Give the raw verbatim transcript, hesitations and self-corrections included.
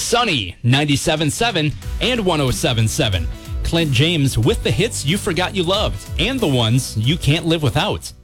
Sunny, ninety-seven point seven and one oh seven point seven. Clint James with the hits you forgot you loved and the ones you can't live without.